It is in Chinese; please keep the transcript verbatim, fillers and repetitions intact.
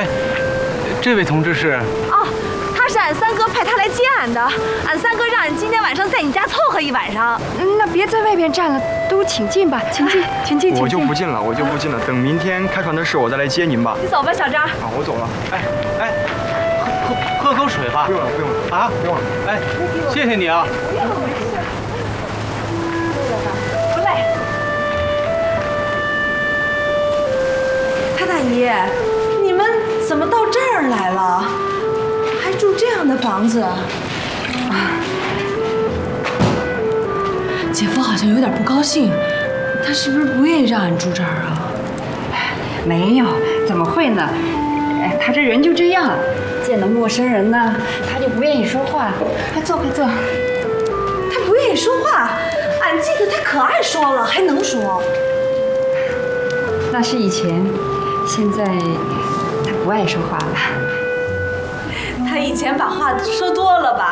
哎，这位同志是？ 哦，他是俺三哥派他来接俺的。俺三哥让俺今天晚上在你家凑合一晚上。 那别在外边站了，都请进吧，请进，请进，请进。 我就不进了，我就不进了。等明天开船的事，我再来接您吧。 你走吧，小张。 啊，我走了。 哎哎，喝喝喝口水吧。 不用了，不用了啊， 不用了。 哎，谢谢你啊。 不用了，没事。不累。 太大姨，你们怎么到这儿来了？还住这样的房子？啊，姐夫好像有点不高兴，他是不是不愿意让俺住这儿啊？ 没有，怎么会呢？哎，他这人就这样，见到陌生人呢，他就不愿意说话。快坐，快坐。 他不愿意说话，俺记得他可爱说了，还能说。 那是以前，现在他不爱说话了。 他以前把话说多了吧？